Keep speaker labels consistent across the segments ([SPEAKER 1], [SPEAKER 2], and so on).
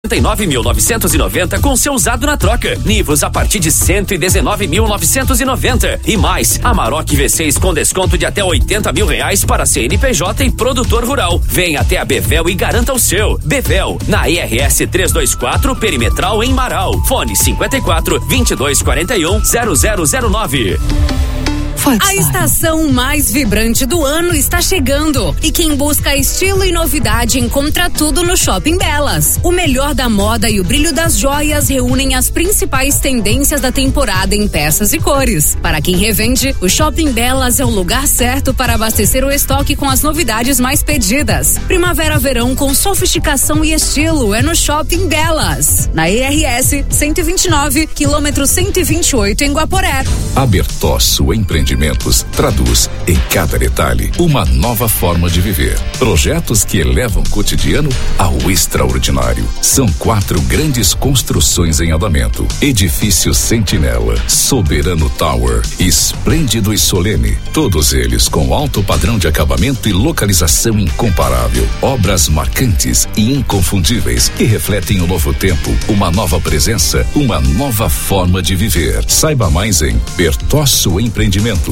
[SPEAKER 1] R$99.990 com seu usado na troca. Nivus a partir de R$119.990. E mais, Amarok V6 com desconto de até R$80 mil para CNPJ e produtor rural. Vem até a Bevel e garanta o seu. Bevel, na IRS 324, Perimetral em Marau. Fone 54-2241-0009.
[SPEAKER 2] A estação mais vibrante do ano está chegando e quem busca estilo e novidade encontra tudo no Shopping Belas. O melhor da moda e o brilho das joias reúnem as principais tendências da temporada em peças e cores. Para quem revende, o Shopping Belas é o lugar certo para abastecer o estoque com as novidades mais pedidas. Primavera-verão com sofisticação e estilo é no Shopping Belas. Na IRS 129, quilômetro 128 em Guaporé.
[SPEAKER 3] A Bertosso Empreendimentos traduz em cada detalhe uma nova forma de viver. Projetos que elevam o cotidiano ao extraordinário. São 4 grandes construções em andamento: Edifício Sentinela, Soberano Tower, Esplêndido e Solene. Todos eles com alto padrão de acabamento e localização incomparável. Obras marcantes e inconfundíveis que refletem o novo tempo, uma nova presença, uma nova forma de viver. Saiba mais em bertossoempreendimentos.com.br.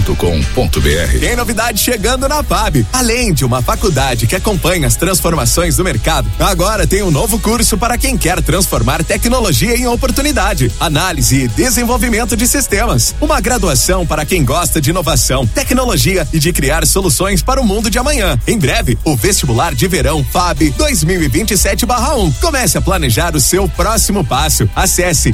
[SPEAKER 4] Tem novidade chegando na FAB. Além de uma faculdade que acompanha as transformações do mercado, agora tem um novo curso para quem quer transformar tecnologia em oportunidade. Análise e desenvolvimento de sistemas. Uma graduação para quem gosta de inovação, tecnologia e de criar soluções para o mundo de amanhã. Em breve, o vestibular de verão FAB 2027/1. Comece a planejar o seu próximo passo. Acesse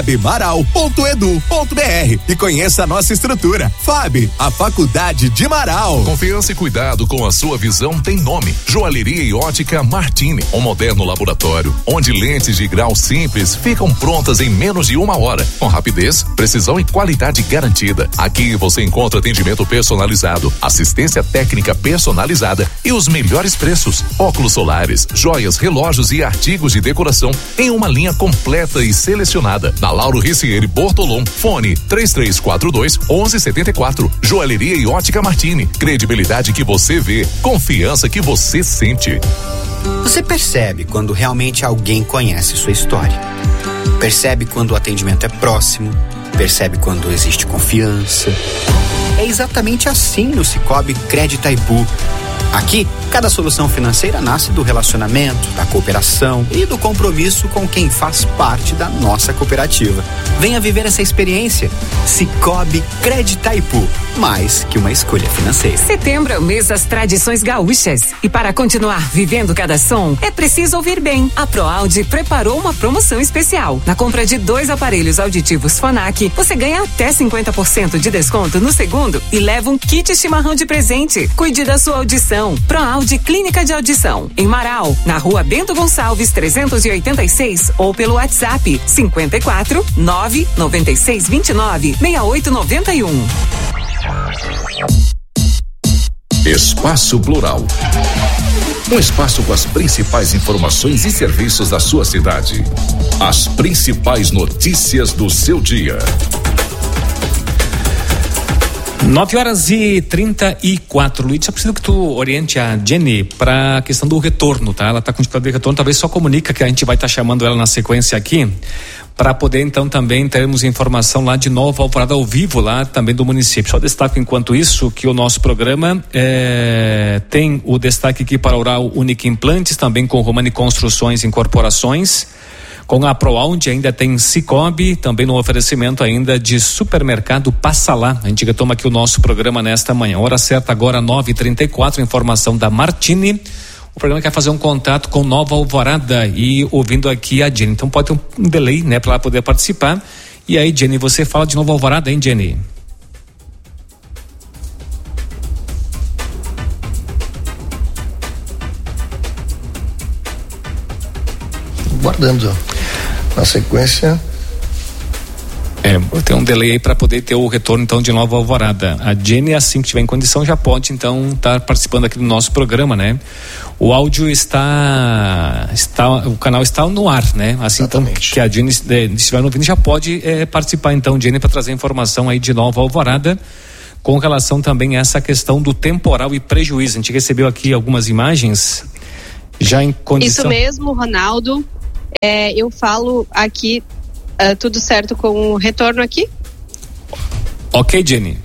[SPEAKER 4] fabmaral.edu.br e conheça a nossa estrutura. FAB, a Faculdade de Marau.
[SPEAKER 3] Confiança e cuidado com a sua visão tem nome: Joalheria e Ótica Martini, um moderno laboratório onde lentes de grau simples ficam prontas em menos de 1 hora, com rapidez, precisão e qualidade garantida. Aqui você encontra atendimento personalizado, assistência técnica personalizada e os melhores preços. Óculos solares, joias, relógios e artigos de decoração em uma linha completa e selecionada. Na Lauro Ricieri Bortolom, fone 3342-1174. Joalheria e Ótica Martini. Credibilidade que você vê, confiança que você sente.
[SPEAKER 5] Você percebe quando realmente alguém conhece sua história. Percebe quando o atendimento é próximo. Percebe quando existe confiança. É exatamente assim no Sicoob Crédito Itaipu. Aqui, cada solução financeira nasce do relacionamento, da cooperação e do compromisso com quem faz parte da nossa cooperativa. Venha viver essa experiência. Sicoob Crédito Itaipu, mais que uma escolha financeira.
[SPEAKER 6] Setembro é o mês das tradições gaúchas e para continuar vivendo cada som, é preciso ouvir bem. A ProAudio preparou uma promoção especial. Na compra de 2 aparelhos auditivos Phonak, você ganha até 50% de desconto no segundo e leva um kit chimarrão de presente. Cuide da sua audição. ProAudio Clínica de Audição, em Marau, na Rua Bento Gonçalves 386 ou pelo WhatsApp 54 996 29 6891.
[SPEAKER 3] Espaço Plural. Um espaço com as principais informações e serviços da sua cidade. As principais notícias do seu dia.
[SPEAKER 7] 9h34, Luiz, eu preciso que tu oriente a Jenny para a questão do retorno, tá? Ela tá com dificuldade de retorno, talvez só comunica que a gente vai estar chamando ela na sequência aqui, para poder então também termos informação lá de Nova Alvorada ao vivo, lá também do município. Só destaco enquanto isso que o nosso programa tem o destaque aqui para Oral Única Implantes, também com Romani Construções e Incorporações. Com a ProAudio ainda tem Sicoob, também no oferecimento ainda de Supermercado Passa Lá. A gente retoma aqui o nosso programa nesta manhã. Hora certa agora 9h34, informação da Martini. O programa quer fazer um contato com Nova Alvorada e ouvindo aqui a Jenny. Então pode ter um delay, né, para ela poder participar. E aí, Jenny, você fala de Nova Alvorada, hein, Jenny?
[SPEAKER 8] Guardando na sequência.
[SPEAKER 7] Tem um delay aí para poder ter o retorno então de Nova Alvorada. A Jenny, assim que tiver em condição, já pode então estar participando aqui do nosso programa, né? O áudio o canal está no ar, né? Assim, então, que a Jenny estiver ouvindo, já pode participar então, Jenny, para trazer informação aí de Nova Alvorada com relação também a essa questão do temporal e prejuízo. A gente recebeu aqui algumas imagens já em condição.
[SPEAKER 9] Isso mesmo, Ronaldo. eu falo aqui, tudo certo com o retorno aqui?
[SPEAKER 7] Ok, Jenny.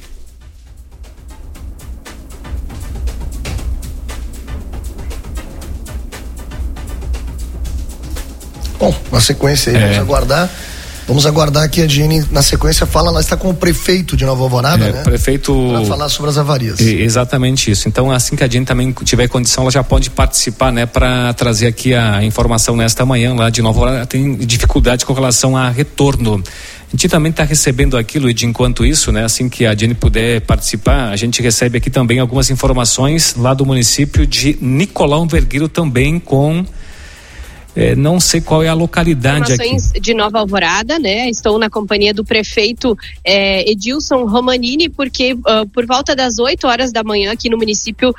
[SPEAKER 8] Bom, na sequência aí, vamos aguardar que a Jenny, na sequência, ela está com o prefeito de Nova Alvorada, né?
[SPEAKER 7] Prefeito...
[SPEAKER 8] Para falar sobre as avarias.
[SPEAKER 7] Exatamente isso. Então, assim que a Jenny também tiver condição, ela já pode participar, né? Para trazer aqui a informação nesta manhã lá de Nova Alvorada. Tem dificuldade com relação a retorno. A gente também está recebendo aqui, Luiz, enquanto isso, né? Assim que a Jenny puder participar, a gente recebe aqui também algumas informações lá do município de Nicolau Vergueiro, também com... não sei qual é a localidade aqui.
[SPEAKER 9] Informações de Nova Alvorada, né? Estou na companhia do prefeito Edilson Romanini, porque por volta das 8 horas da manhã aqui no município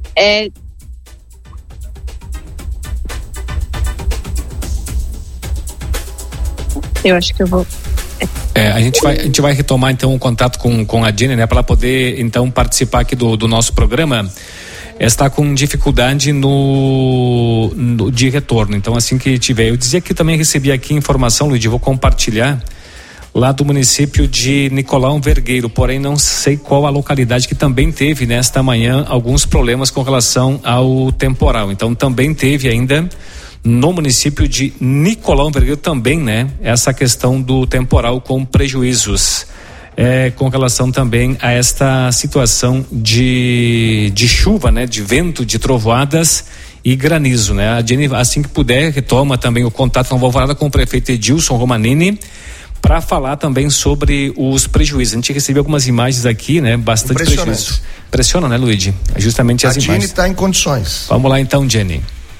[SPEAKER 9] eu acho que eu vou...
[SPEAKER 7] A gente vai retomar então o contato com a Jenny, né? Para ela poder então participar aqui do nosso programa. Está com dificuldade de retorno. Então, assim que tiver, eu dizia que também recebi aqui informação, Luiz, vou compartilhar, lá do município de Nicolau Vergueiro, porém não sei qual a localidade que também teve nesta manhã alguns problemas com relação ao temporal. Então, também teve ainda no município de Nicolau Vergueiro também, né? Essa questão do temporal com prejuízos. Com relação também a esta situação de chuva, né? De vento, de trovoadas e granizo, né? A Jenny, assim que puder, retoma também o contato na Nova Alvorada com o prefeito Edilson Romanini para falar também sobre os prejuízos. A gente recebeu algumas imagens aqui, né? Bastante prejuízo. Impressiona, né, Luigi? Justamente as imagens. A
[SPEAKER 8] Jenny está em condições.
[SPEAKER 7] Vamos lá então, Jenny.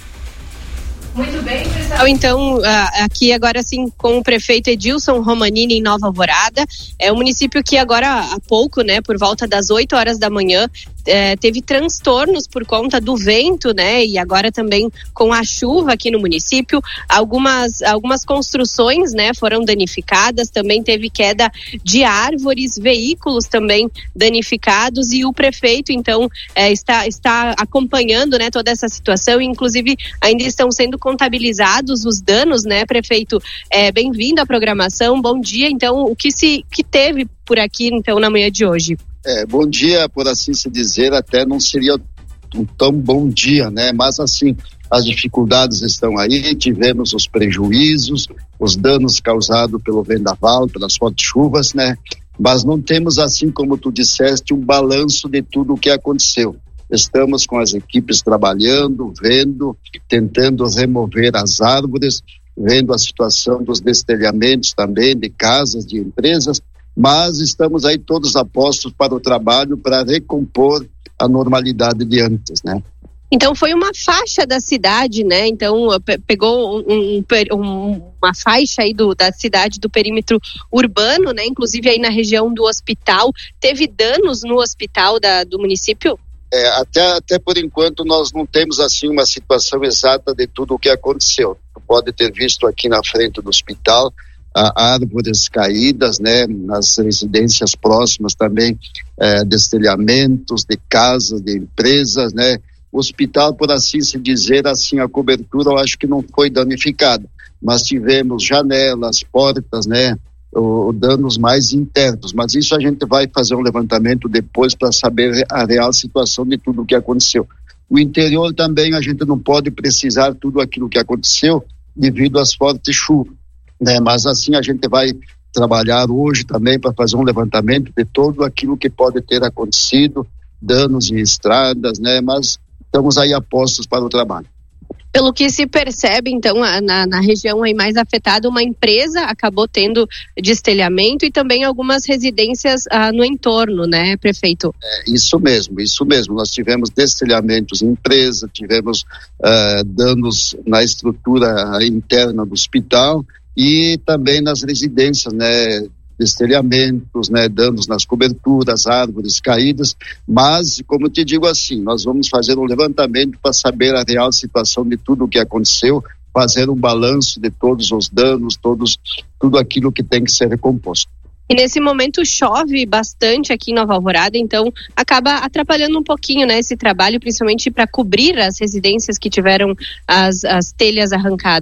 [SPEAKER 9] Muito bem, pessoal. Então, aqui agora sim com o prefeito Edilson Romanini em Nova Alvorada. É um município que agora há pouco, né, por volta das 8 horas da manhã, teve transtornos por conta do vento, né, e agora também com a chuva aqui no município. Algumas construções, né, foram danificadas, também teve queda de árvores, veículos também danificados, e o prefeito então está acompanhando, né, toda essa situação, e inclusive ainda estão sendo contabilizados os danos, né, prefeito? Bem-vindo à programação, bom dia. Então, o que teve por aqui então na manhã de hoje?
[SPEAKER 10] Bom dia, por assim se dizer, até não seria um tão bom dia, né? Mas assim, as dificuldades estão aí, tivemos os prejuízos, os danos causados pelo vendaval, pelas fortes chuvas, né? Mas não temos, assim como tu disseste, um balanço de tudo o que aconteceu. Estamos com as equipes trabalhando, vendo, tentando remover as árvores, vendo a situação dos destelhamentos também, de casas, de empresas, mas estamos aí todos apostos para o trabalho para recompor a normalidade de antes, né?
[SPEAKER 9] Então foi uma faixa da cidade, né? Então pegou uma faixa aí da cidade, do perímetro urbano, né? Inclusive aí na região do hospital. Teve danos no hospital do município?
[SPEAKER 10] Até por enquanto nós não temos assim uma situação exata de tudo o que aconteceu. Pode ter visto aqui na frente do hospital árvores caídas, né, nas residências próximas também, destelhamentos de casas, de empresas, né. O hospital, por assim se dizer, assim, a cobertura eu acho que não foi danificada, mas tivemos janelas, portas, né, danos mais internos, mas isso a gente vai fazer um levantamento depois para saber a real situação de tudo o que aconteceu. O interior também a gente não pode precisar tudo aquilo que aconteceu devido às fortes chuvas, né? Mas assim a gente vai trabalhar hoje também para fazer um levantamento de tudo aquilo que pode ter acontecido, danos em estradas, né? Mas estamos aí apostos para o trabalho.
[SPEAKER 9] Pelo que se percebe, então, na região aí mais afetada, uma empresa acabou tendo destelhamento e também algumas residências no entorno, né, prefeito?
[SPEAKER 10] Isso mesmo. Nós tivemos destelhamentos em empresa, tivemos danos na estrutura interna do hospital e também nas residências, né, destelhamentos, né, danos nas coberturas, árvores caídas, mas como te digo assim, nós vamos fazer um levantamento para saber a real situação de tudo o que aconteceu, fazer um balanço de todos os danos, tudo aquilo que tem que ser recomposto.
[SPEAKER 9] E nesse momento chove bastante aqui em Nova Alvorada, então acaba atrapalhando um pouquinho, né, esse trabalho, principalmente para cobrir as residências que tiveram as telhas arrancadas.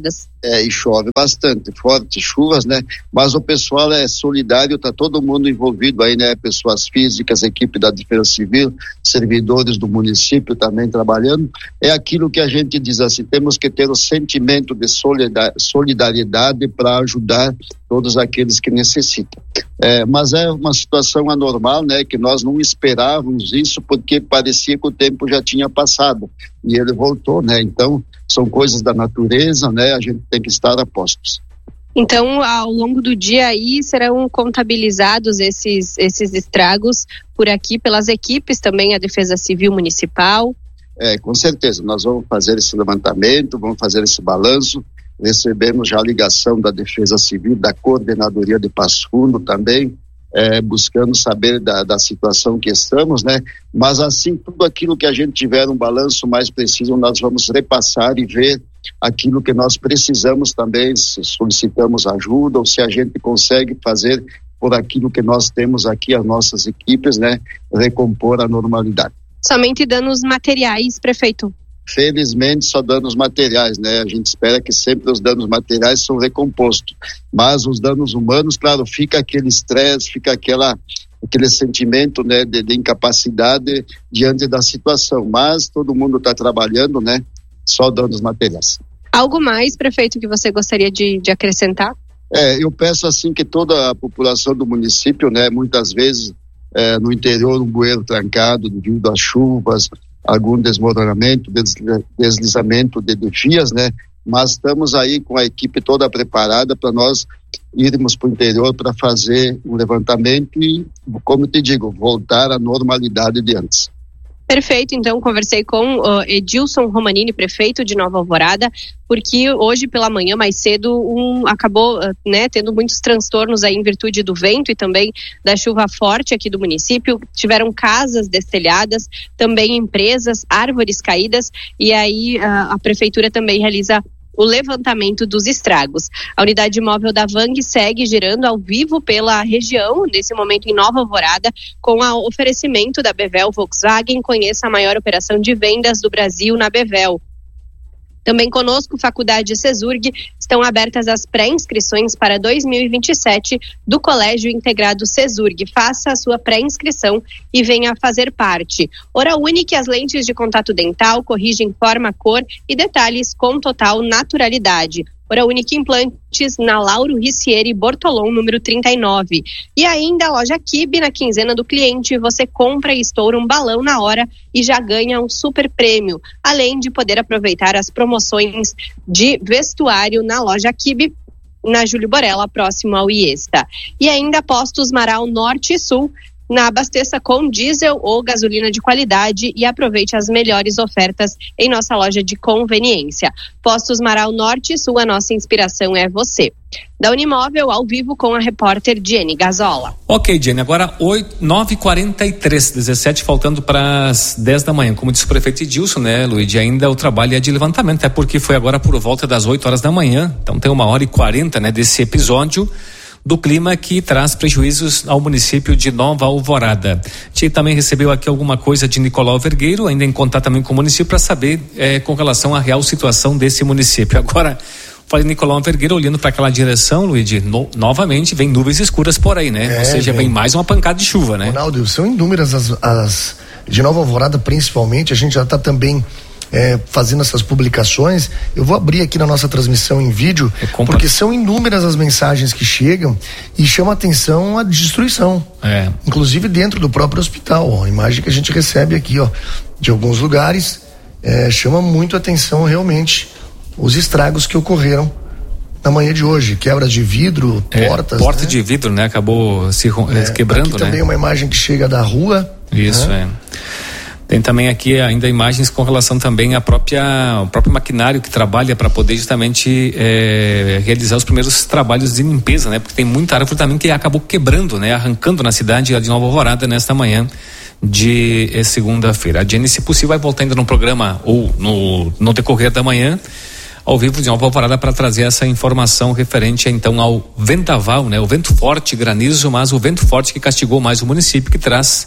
[SPEAKER 10] e chove bastante, fortes chuvas, né? Mas o pessoal é solidário, tá todo mundo envolvido aí, né? Pessoas físicas, equipe da Defesa Civil, servidores do município também trabalhando. É aquilo que a gente diz assim, temos que ter o sentimento de solidariedade para ajudar todos aqueles que necessitam. Mas é uma situação anormal, né? Que nós não esperávamos isso, porque parecia que o tempo já tinha passado e ele voltou, né? Então, são coisas da natureza, né? A gente tem que estar a postos.
[SPEAKER 9] Então, ao longo do dia aí, serão contabilizados esses estragos por aqui pelas equipes também, a Defesa Civil Municipal?
[SPEAKER 10] Com certeza, nós vamos fazer esse levantamento, vamos fazer esse balanço. Recebemos já a ligação da Defesa Civil, da Coordenadoria de Passo Fundo também, buscando saber da situação que estamos, né? Mas assim, tudo aquilo que a gente tiver um balanço mais preciso, nós vamos repassar e ver aquilo que nós precisamos também, se solicitamos ajuda ou se a gente consegue fazer por aquilo que nós temos aqui, as nossas equipes, né? Recompor a normalidade.
[SPEAKER 9] Somente danos materiais, prefeito?
[SPEAKER 10] Felizmente só danos materiais, né? A gente espera que sempre os danos materiais são recompostos, mas os danos humanos, claro, fica aquele estresse, fica aquele sentimento, né, de incapacidade diante da situação, mas todo mundo está trabalhando, né? Só danos materiais. Algo mais, prefeito, que você gostaria de acrescentar? Eu peço assim que toda a população do município, né, muitas vezes no interior um bueiro trancado devido às chuvas, algum desmoronamento, deslizamento de vias, né? Mas estamos aí com a equipe toda preparada para nós irmos para o interior para fazer um levantamento e, como te digo, voltar à normalidade de antes.
[SPEAKER 9] Perfeito, então conversei com Edilson Romanini, prefeito de Nova Alvorada, porque hoje pela manhã, mais cedo, acabou tendo muitos transtornos aí em virtude do vento e também da chuva forte aqui do município. Tiveram casas destelhadas, também empresas, árvores caídas, e aí a prefeitura também realiza o levantamento dos estragos. A unidade móvel da Vang segue girando ao vivo pela região, nesse momento em Nova Alvorada, com o oferecimento da Bevel Volkswagen. Conheça a maior operação de vendas do Brasil na Bevel. Também conosco, Faculdade CESURG, estão abertas as pré-inscrições para 2027 do Colégio Integrado CESURG. Faça a sua pré-inscrição e venha fazer parte. Oral Unique, as lentes de contato dental corrigem forma, cor e detalhes com total naturalidade. Oral Unique Implantes, na Lauro Ricieri Bortolom, número 39. E ainda a loja Kibe, na quinzena do cliente, você compra e estoura um balão na hora e já ganha um super prêmio. Além de poder aproveitar as promoções de vestuário na loja Kibe, na Júlio Borella, próximo ao Iesta. E ainda Postos Marau Norte e Sul, abasteça com diesel ou gasolina de qualidade e aproveite as melhores ofertas em nossa loja de conveniência. Postos Marau Norte e Sul, a nossa inspiração é você. Da Unimóvel, ao vivo com a repórter Jenny Gazola.
[SPEAKER 7] Ok, Jenny, agora 9h43, 17 faltando para as 10 da manhã. Como disse o prefeito Edilson, né, Luiz, ainda o trabalho é de levantamento, até porque foi agora por volta das 8 horas da manhã, então tem 1h40, né, desse episódio do clima que traz prejuízos ao município de Nova Alvorada. A gente também recebeu aqui alguma coisa de Nicolau Vergueiro, ainda em contato também com o município, para saber com relação à real situação desse município. Agora, falei Nicolau Vergueiro, olhando para aquela direção, Luigi, novamente vem nuvens escuras por aí, né? Ou seja, vem mais uma pancada de chuva, né?
[SPEAKER 8] Ronaldo, são inúmeras as de Nova Alvorada, principalmente. A gente já está também fazendo essas publicações. Eu vou abrir aqui na nossa transmissão em vídeo, porque são inúmeras as mensagens que chegam e chama atenção a destruição, inclusive dentro do próprio hospital. Ó, a imagem que a gente recebe aqui, ó, de alguns lugares, chama muito atenção realmente os estragos que ocorreram na manhã de hoje, quebra de vidro, portas. Porta,
[SPEAKER 7] né? De vidro, né? Acabou se quebrando,
[SPEAKER 8] aqui também uma imagem que chega da rua.
[SPEAKER 7] Isso, Tem também aqui ainda imagens com relação também ao próprio maquinário que trabalha para poder justamente realizar os primeiros trabalhos de limpeza, né? Porque tem muita árvore também que acabou quebrando, né? Arrancando na cidade de Nova Alvorada nesta manhã de segunda-feira. A Jenny, se possível, vai voltar ainda no programa ou no decorrer da manhã, ao vivo de Nova Alvorada, para trazer essa informação referente então ao vendaval, né? O vento forte, granizo, mas o vento forte que castigou mais o município, que traz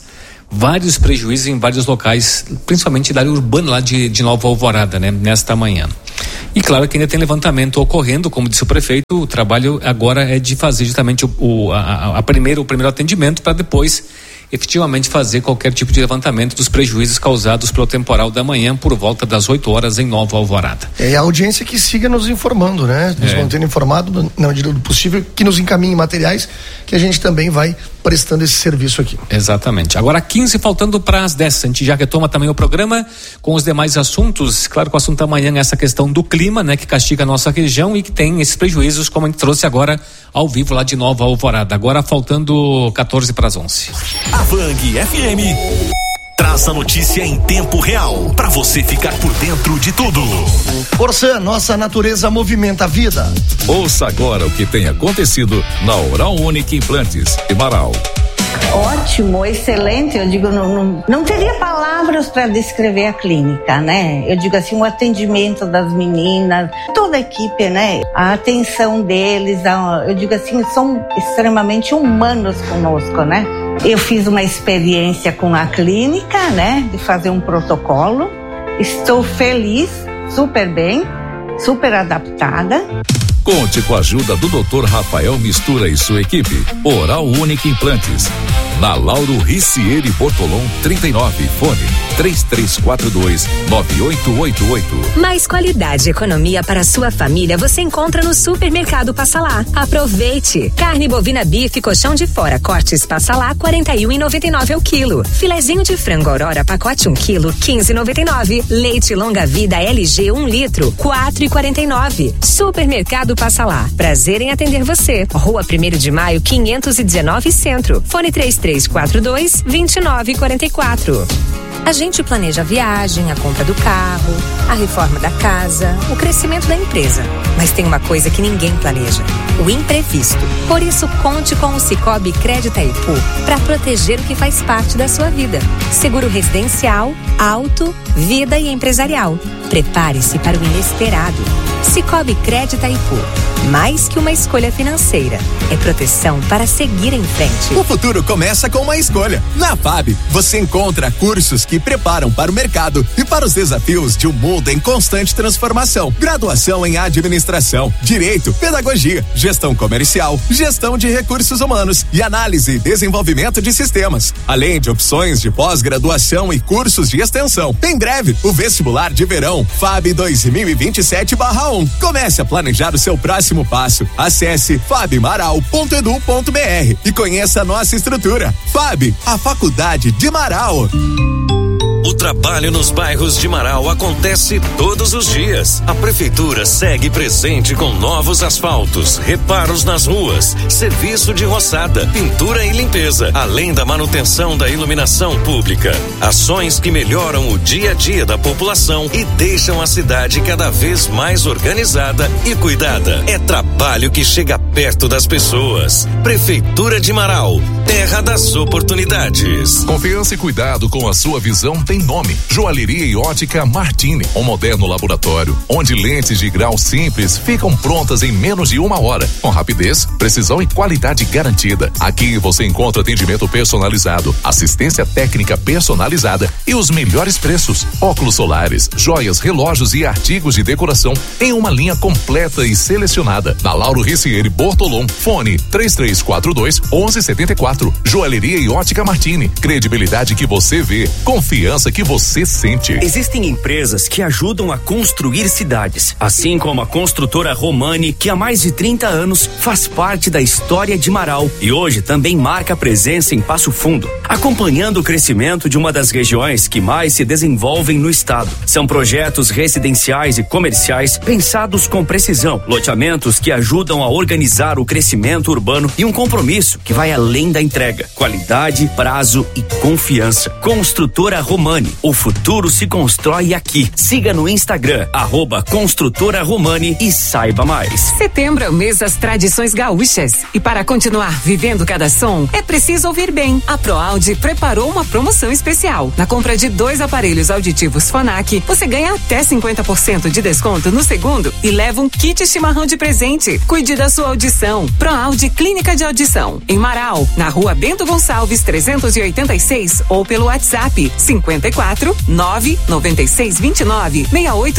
[SPEAKER 7] vários prejuízos em vários locais, principalmente da área urbana lá de Nova Alvorada, né? Nesta manhã. E claro que ainda tem levantamento ocorrendo, como disse o prefeito, o trabalho agora é de fazer justamente o primeiro atendimento para depois efetivamente fazer qualquer tipo de levantamento dos prejuízos causados pelo temporal da manhã por volta das 8 horas em Nova Alvorada.
[SPEAKER 8] É a audiência que siga nos informando, né? Nos mantendo informado na medida do possível, que nos encaminhe materiais, que a gente também vai prestando esse serviço aqui.
[SPEAKER 7] Exatamente. Agora 15, faltando para as 10, a gente já retoma também o programa com os demais assuntos. Claro que o assunto amanhã é essa questão do clima, né? Que castiga a nossa região e que tem esses prejuízos, como a gente trouxe agora ao vivo lá de Nova Alvorada. Agora faltando 14 para as 11.
[SPEAKER 11] A Vang FM traz a notícia em tempo real para você ficar por dentro de tudo.
[SPEAKER 8] Orsan, nossa natureza movimenta a vida.
[SPEAKER 3] Ouça agora o que tem acontecido na Oral Unique Implantes de Marau.
[SPEAKER 12] Ótimo, excelente. Eu digo, não teria palavras para descrever a clínica, né? Eu digo assim, o atendimento das meninas, toda a equipe, né? A atenção deles, eu digo assim, são extremamente humanos conosco, né? Eu fiz uma experiência com a clínica, né? De fazer um protocolo. Estou feliz, super bem, super adaptada.
[SPEAKER 3] Conte com a ajuda do Dr. Rafael Mistura e sua equipe. Oral Unique Implantes. Na Lauro Ricieri Bortolom 39, fone 3342-9888.
[SPEAKER 13] Mais qualidade e economia para a sua família você encontra no Supermercado Passa Lá. Aproveite! Carne bovina bife colchão de fora cortes Passa Lá 41,99 o quilo. Filezinho de frango Aurora pacote 1 quilo 15,99. Leite longa vida LG 1 litro 4,49. Supermercado Passa Lá. Prazer em atender você. Rua 1º de Maio 519 Centro. Fone 3342-2944. A gente planeja a viagem, a compra do carro, a reforma da casa, o crescimento da empresa. Mas tem uma coisa que ninguém planeja: o imprevisto. Por isso, conte com o Sicoob Crédito Itaipu para proteger o que faz parte da sua vida. Seguro residencial, auto, vida e empresarial. Prepare-se para o inesperado. Sicoob Crédito Itaipu. Mais que uma escolha financeira, é proteção para seguir em frente.
[SPEAKER 4] O futuro começa com uma escolha. Na FAB, você encontra cursos que preparam para o mercado e para os desafios de um mundo em constante transformação. Graduação em administração, direito, pedagogia, gestão comercial, gestão de recursos humanos e análise e desenvolvimento de sistemas. Além de opções de pós-graduação e cursos de extensão. Em breve, o vestibular de verão FAB 2027/1. Comece a planejar o seu próximo passo. Acesse fabmaral.edu.br e conheça a nossa estrutura. FAB, a Faculdade de Marau.
[SPEAKER 11] O trabalho nos bairros de Marau acontece todos os dias. A prefeitura segue presente com novos asfaltos, reparos nas ruas, serviço de roçada, pintura e limpeza, além da manutenção da iluminação pública. Ações que melhoram o dia a dia da população e deixam a cidade cada vez mais organizada e cuidada. É trabalho que chega perto das pessoas. Prefeitura de Marau, terra das oportunidades.
[SPEAKER 3] Confiança e cuidado com a sua visão tem nome: Joalheria e Ótica Martini, um moderno laboratório onde lentes de grau simples ficam prontas em menos de 1 hora, com rapidez, precisão e qualidade garantida. Aqui você encontra atendimento personalizado, assistência técnica personalizada e os melhores preços. Óculos solares, joias, relógios e artigos de decoração em uma linha completa e selecionada. Na Lauro Ricieri Bortolom, fone 3342-1174. Joalheria e Ótica Martini, credibilidade que você vê, confiança que você sente.
[SPEAKER 1] Existem empresas que ajudam a construir cidades, assim como a construtora Romani, que há mais de 30 anos faz parte da história de Marau e hoje também marca presença em Passo Fundo, acompanhando o crescimento de uma das regiões que mais se desenvolvem no estado. São projetos residenciais e comerciais pensados com precisão, loteamentos que ajudam a organizar o crescimento urbano e um compromisso que vai além da entrega, qualidade, prazo e confiança. Construtora Romani, Romani. O futuro se constrói aqui. Siga no Instagram, @Construtora Romani e saiba mais.
[SPEAKER 6] Setembro é o mês das tradições gaúchas. E para continuar vivendo cada som, é preciso ouvir bem. A ProAudio preparou uma promoção especial. Na compra de 2 aparelhos auditivos Fonac, você ganha até 50% de desconto no segundo e leva um kit chimarrão de presente. Cuide da sua audição. ProAudio Clínica de Audição. Em Marau, na rua Bento Gonçalves 386 ou pelo WhatsApp 54 996 29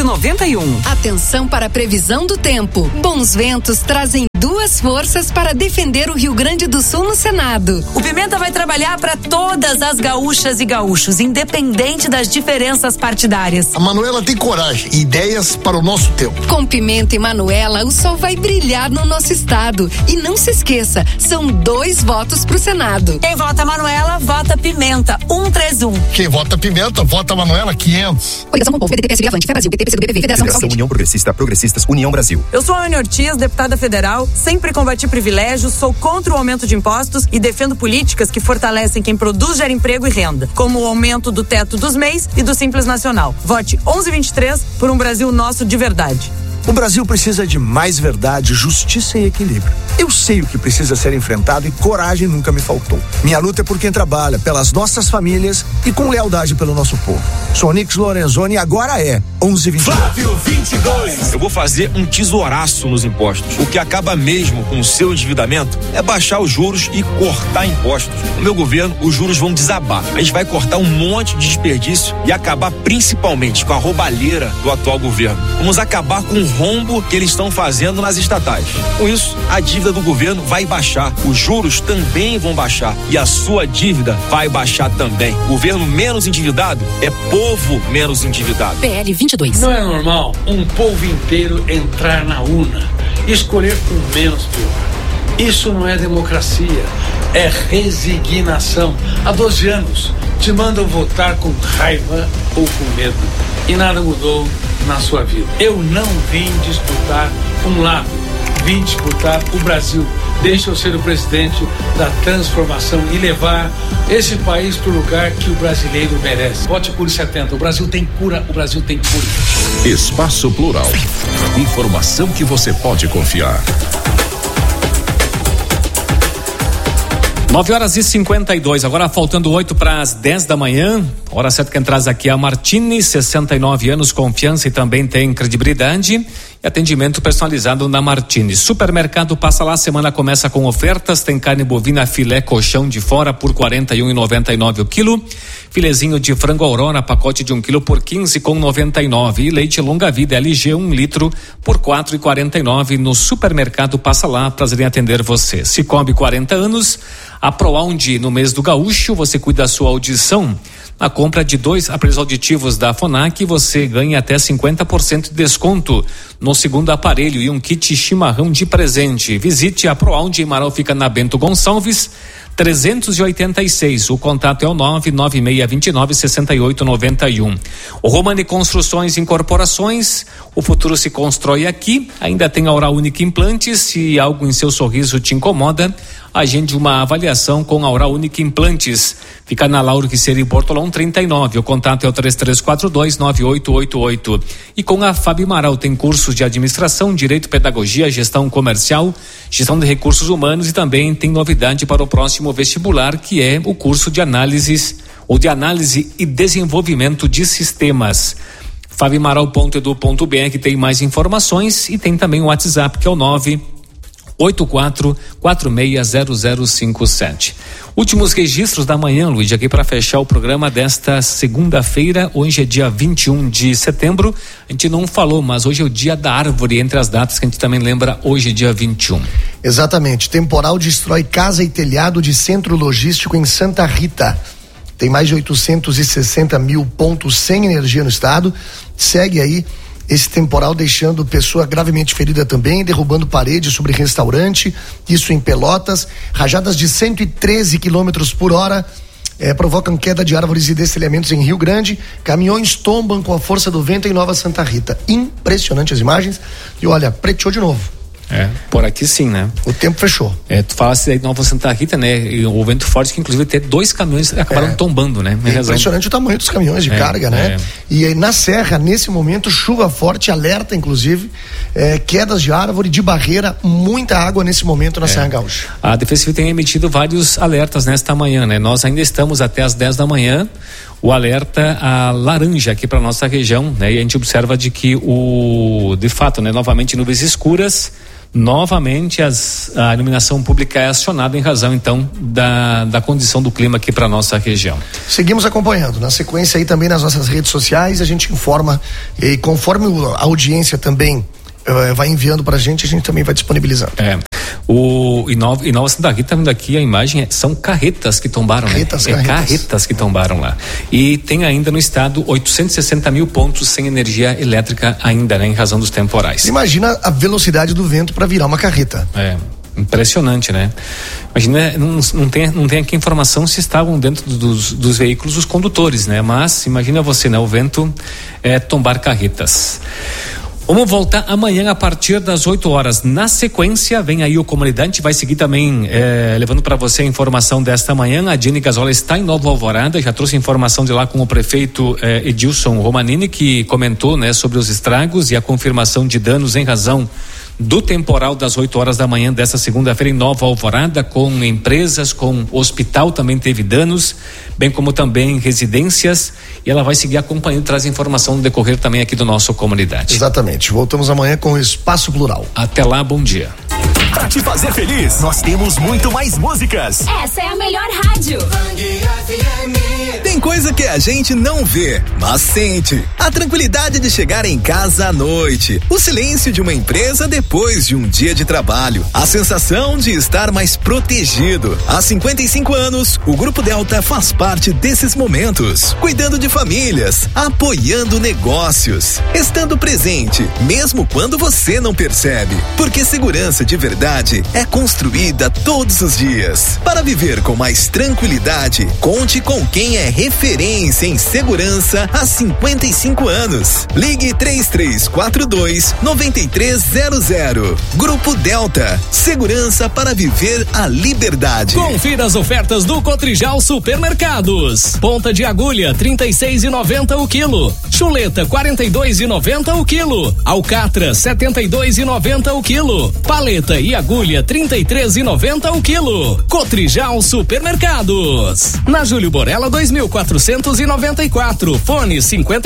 [SPEAKER 6] 6891.
[SPEAKER 2] Atenção para a previsão do tempo. Bons ventos trazem 2 forças para defender o Rio Grande do Sul no Senado.
[SPEAKER 14] O Pimenta vai trabalhar para todas as gaúchas e gaúchos, independente das diferenças partidárias.
[SPEAKER 15] A Manuela tem coragem e ideias para o nosso tempo.
[SPEAKER 2] Com Pimenta e Manuela, o sol vai brilhar no nosso estado. E não se esqueça, são 2 votos pro Senado.
[SPEAKER 14] Quem vota Manuela, vota Pimenta, 131.
[SPEAKER 15] Quem vota Pimenta, vota Manuela, 500.
[SPEAKER 2] Coligação com o povo, PDT, PSB, Avante, Fé Brasil, PT, PCdoB, PV,
[SPEAKER 16] Federação União Progressista, Progressistas, União Brasil.
[SPEAKER 17] Eu sou a Ana Ortiz, deputada federal, sempre combati privilégios, sou contra o aumento de impostos e defendo políticas que fortalecem quem produz, gera emprego e renda, como o aumento do teto dos MEIs e do Simples Nacional. Vote 1123 por um Brasil nosso de verdade.
[SPEAKER 18] O Brasil precisa de mais verdade, justiça e equilíbrio. Eu sei o que precisa ser enfrentado e coragem nunca me faltou. Minha luta é por quem trabalha, pelas nossas famílias e com lealdade pelo nosso povo. Sou Onix Lorenzoni e agora é 1122.
[SPEAKER 19] Flávio 22. Eu vou fazer um tesouraço nos impostos. O que acaba mesmo com o seu endividamento é baixar os juros e cortar impostos. No meu governo, os juros vão desabar. A gente vai cortar um monte de desperdício e acabar principalmente com a roubalheira do atual governo. Vamos acabar com o rombo que eles estão fazendo nas estatais. Com isso, a dívida do governo vai baixar, os juros também vão baixar e a sua dívida vai baixar também. Governo menos endividado é povo menos endividado.
[SPEAKER 2] PL 22.
[SPEAKER 20] Não é normal um povo inteiro entrar na urna e escolher o menos pior. Isso não é democracia, é resignação. Há 12 anos te mandam votar com raiva ou com medo e nada mudou na sua vida. Eu não vim disputar um lado, vim disputar o Brasil. Deixa eu ser o presidente da transformação e levar esse país para o lugar que o brasileiro merece. Vote Cure 70. O Brasil tem cura, o Brasil tem cura.
[SPEAKER 3] Espaço Plural. Informação que você pode confiar.
[SPEAKER 7] 9h52, agora faltando 8 para as 10 da manhã. Hora certa que traz aqui a Martini, 69 anos, confiança e também tem credibilidade. E atendimento personalizado na Martini. Supermercado Passa Lá, semana começa com ofertas. Tem carne bovina filé colchão de fora por R$ 41,99 o quilo. Filezinho de frango Aurora, pacote de 1 quilo por R$ 15,99. E leite longa vida LG 1 litro por R$ 4,49 no Supermercado Passa Lá. Prazer em atender você. Cicobi 40 anos. A ProAudio no mês do Gaúcho, você cuida da sua audição. Na compra de 2 aparelhos auditivos da Fonac, você ganha até 50% de desconto no segundo aparelho e um kit chimarrão de presente. Visite a ProAudio em Marau, fica na Bento Gonçalves 386. O contato é o 996296891. O Romani Construções e Incorporações, o futuro se constrói aqui. Ainda tem a Oral Única Implantes. Se algo em seu sorriso te incomoda, agende uma avaliação com a Oral Única Implantes. Fica na Lauro Quisseira em Portolão 39. O contato é o 3342-9888. E com a Fabi Maral tem cursos de administração, direito, pedagogia, gestão comercial, gestão de recursos humanos e também tem novidade para o próximo vestibular, que é o curso de análise e desenvolvimento de sistemas. fabimaral.edu.br, que tem mais informações, e tem também o WhatsApp, que é o 984460057. Últimos registros da manhã, Luiz, aqui para fechar o programa desta segunda-feira. Hoje é dia 21 de setembro. A gente não falou, mas hoje é o dia da árvore, entre as datas que a gente também lembra. Hoje é dia 21.
[SPEAKER 8] Exatamente. Temporal destrói casa e telhado de centro logístico em Santa Rita. Tem mais de 860 mil pontos sem energia no estado. Segue aí esse temporal deixando pessoa gravemente ferida também, derrubando parede sobre restaurante, isso em Pelotas. Rajadas de 113 quilômetros por hora provocam queda de árvores e destelhamentos em Rio Grande. Caminhões tombam com a força do vento em Nova Santa Rita. Impressionante as imagens. E olha, preteou de novo.
[SPEAKER 7] Por aqui sim, né?
[SPEAKER 8] O tempo fechou.
[SPEAKER 7] Tu falasse aí de Nova Santa Rita, né? E o vento forte que inclusive até 2 caminhões acabaram tombando, né?
[SPEAKER 8] É impressionante o tamanho dos caminhões de carga, né? E aí na serra, nesse momento, chuva forte, alerta inclusive, quedas de árvore, de barreira, muita água nesse momento na Serra Gaúcha.
[SPEAKER 7] A Defesa Civil tem emitido vários alertas nesta manhã, né? Nós ainda estamos até às 10 da manhã, o alerta a laranja aqui para nossa região, né? E a gente observa de que de fato, né? Novamente nuvens escuras, novamente a iluminação pública é acionada em razão então da condição do clima aqui para nossa região.
[SPEAKER 8] Seguimos acompanhando, na sequência aí também nas nossas redes sociais a gente informa e conforme a audiência também vai enviando pra gente, a gente também vai disponibilizando.
[SPEAKER 7] Em Nova Santa Rita, vindo aqui a imagem, são carretas que tombaram, carretas que tombaram lá. E tem ainda no estado 860 mil pontos sem energia elétrica ainda, né, em razão dos temporais.
[SPEAKER 8] Imagina a velocidade do vento para virar uma carreta.
[SPEAKER 7] Impressionante, né? Imagina, não tem aqui informação se estavam dentro dos veículos os condutores, né? Mas imagina você, né? O vento tombar carretas. Vamos voltar amanhã a partir das 8 horas. Na sequência, vem aí o Comunidade, vai seguir também levando para você a informação desta manhã. A Jenny Gazola está em Nova Alvorada, já trouxe informação de lá com o prefeito Edilson Romanini, que comentou, né, sobre os estragos e a confirmação de danos em razão do temporal das 8 horas da manhã dessa segunda-feira em Nova Alvorada, com empresas, com hospital também teve danos, bem como também residências, e ela vai seguir acompanhando e traz informação no decorrer também aqui do nosso Comunidade.
[SPEAKER 8] Exatamente, voltamos amanhã com o Espaço Plural.
[SPEAKER 7] Até lá, bom dia.
[SPEAKER 21] Pra te fazer feliz, nós temos muito mais músicas.
[SPEAKER 22] Essa é a melhor rádio.
[SPEAKER 21] Tem coisa que a gente não vê, mas sente. A tranquilidade de chegar em casa à noite. O silêncio de uma empresa depois de um dia de trabalho. A sensação de estar mais protegido. Há 55 anos, o Grupo Delta faz parte desses momentos. Cuidando de famílias, apoiando negócios, estando presente, mesmo quando você não percebe. Porque segurança de verdade é construída todos os dias. Para viver com mais tranquilidade, conte com quem é referência em segurança há 55 anos. Ligue 3342-9300. Grupo Delta, segurança para viver a liberdade.
[SPEAKER 23] Confira as ofertas do Cotrijal Supermercados. Ponta de agulha 36,90 o quilo. Chuleta 42,90 o quilo. Alcatra 72,90 o quilo. Paleta e agulha 33,90 o quilo. Cotrijal Supermercados. Na Júlio Borella 2494. Fone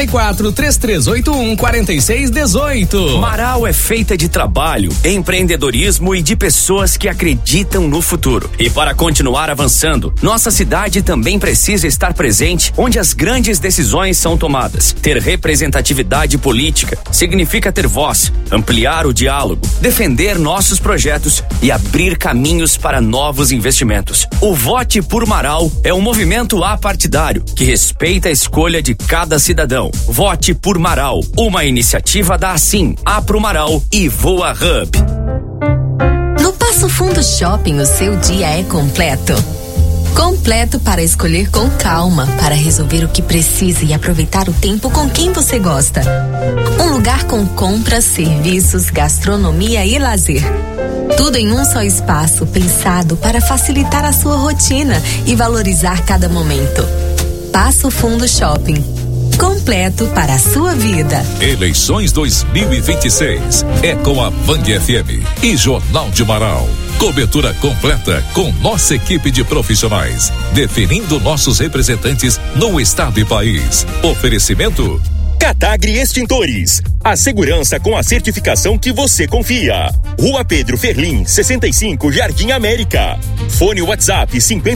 [SPEAKER 23] 54-3381-4618.
[SPEAKER 1] Marau é feita de trabalho, empreendedorismo e de pessoas que acreditam no futuro. E para continuar avançando, nossa cidade também precisa estar presente onde as grandes decisões são tomadas. Ter representatividade política significa ter voz, ampliar o diálogo, defender nossos projetos e abrir caminhos para novos investimentos. O Vote por Marau é um movimento apartidário que respeita a escolha de cada cidadão. Vote por Marau, uma iniciativa da Assim, Apro Marau e Voa Hub.
[SPEAKER 24] No Passo Fundo Shopping, o seu dia é completo. Completo para escolher com calma, para resolver o que precisa e aproveitar o tempo com quem você gosta. Um lugar com compras, serviços, gastronomia e lazer. Tudo em um só espaço, pensado para facilitar a sua rotina e valorizar cada momento. Passo Fundo Shopping. Completo para a sua vida.
[SPEAKER 3] Eleições 2026 é com a Band FM e Jornal de Marau. Cobertura completa com nossa equipe de profissionais, definindo nossos representantes no estado e país. Oferecimento
[SPEAKER 21] Catagri Extintores, a segurança com a certificação que você confia. Rua Pedro Ferlim, 65, Jardim América. Fone WhatsApp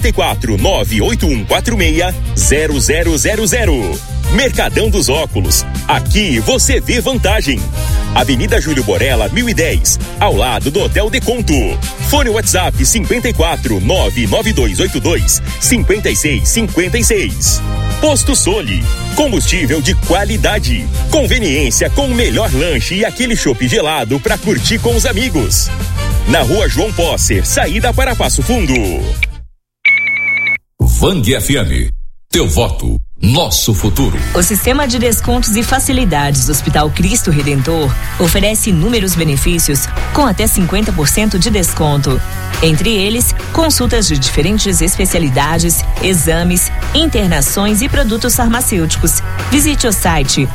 [SPEAKER 21] 54-98146-0000. Mercadão dos Óculos, aqui você vê vantagem. Avenida Júlio Borella, 1010, ao lado do Hotel Deconto. Fone WhatsApp 54-99282-5656. Posto Soli, combustível de qualidade, conveniência com o melhor lanche e aquele chopp gelado para curtir com os amigos. Na Rua João Posser, saída para Passo Fundo.
[SPEAKER 3] Vang FM, teu voto Nosso futuro.
[SPEAKER 5] O sistema de descontos e facilidades do Hospital Cristo Redentor oferece inúmeros benefícios com até 50% de desconto. Entre eles, consultas de diferentes especialidades, exames, internações e produtos farmacêuticos. Visite o site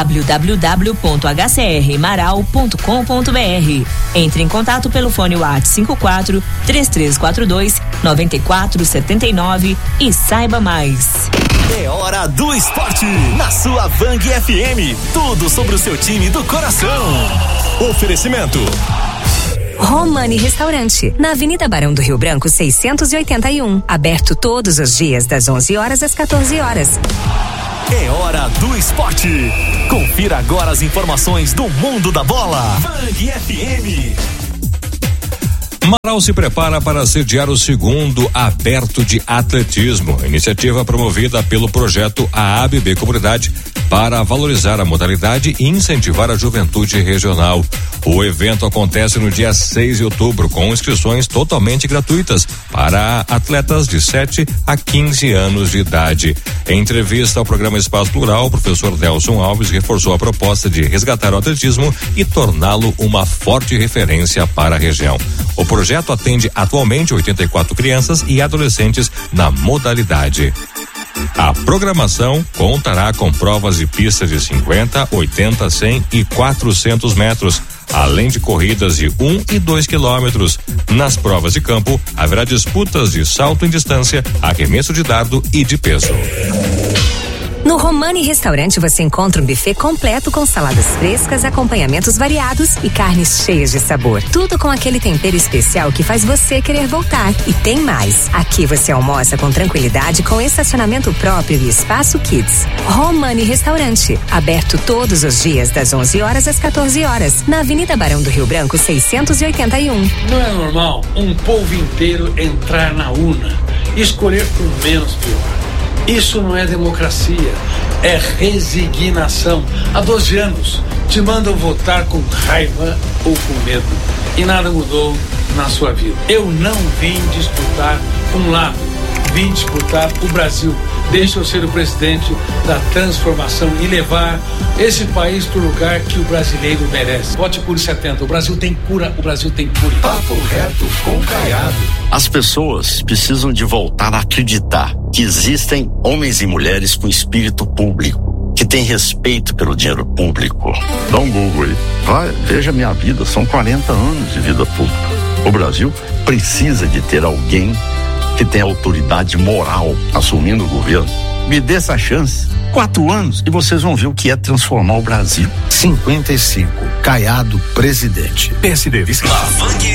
[SPEAKER 5] www.hcrmaral.com.br. Entre em contato pelo fone WhatsApp 54 3342 9479 e saiba mais.
[SPEAKER 9] É hora do esporte na sua Vang FM. Tudo sobre o seu time do coração. Oferecimento
[SPEAKER 13] Romani Restaurante, na Avenida Barão do Rio Branco 681, aberto todos os dias das 11 horas às 14 horas.
[SPEAKER 9] É hora do esporte. Confira agora as informações do mundo da bola. Vang FM.
[SPEAKER 10] Marau se prepara para sediar o segundo Aberto de Atletismo, iniciativa promovida pelo projeto AABB Comunidade para valorizar a modalidade e incentivar a juventude regional. O evento acontece no dia 6 de outubro, com inscrições totalmente gratuitas para atletas de 7 a 15 anos de idade. Em entrevista ao programa Espaço Plural, o professor Delson Alves reforçou a proposta de resgatar o atletismo e torná-lo uma forte referência para a região. O projeto atende atualmente 84 crianças e adolescentes na modalidade. A programação contará com provas de pista de 50, 80, 100 e 400 metros, além de corridas de 1 e 2 quilômetros. Nas provas de campo, haverá disputas de salto em distância, arremesso de dardo e de peso.
[SPEAKER 13] No Romani Restaurante você encontra um buffet completo com saladas frescas, acompanhamentos variados e carnes cheias de sabor. Tudo com aquele tempero especial que faz você querer voltar. E tem mais. Aqui você almoça com tranquilidade, com estacionamento próprio e espaço kids. Romani Restaurante, aberto todos os dias das 11 horas às 14 horas, na Avenida Barão do Rio Branco 681.
[SPEAKER 20] Não é normal um povo inteiro entrar na urna e escolher o menos pior. Isso não é democracia, é resignação. Há 12 anos te mandam votar com raiva ou com medo e nada mudou na sua vida. Eu não vim disputar um lado, vim disputar o Brasil. Deixa eu ser o presidente da transformação e levar esse país para o lugar que o brasileiro merece. Vote Cure 70. O Brasil tem cura, o Brasil tem cura.
[SPEAKER 22] Papo reto com Caiado. As pessoas precisam de voltar a acreditar que existem homens e mulheres com espírito público, que têm respeito pelo dinheiro público. Dá um Google aí. Vai, veja minha vida. São 40 anos de vida pública. O Brasil precisa de ter alguém que tem autoridade moral assumindo o governo. Me dê essa chance. 4 anos e vocês vão ver o que é transformar o Brasil.
[SPEAKER 18] 55. Caiado, presidente.
[SPEAKER 9] PSD.
[SPEAKER 11] A Vang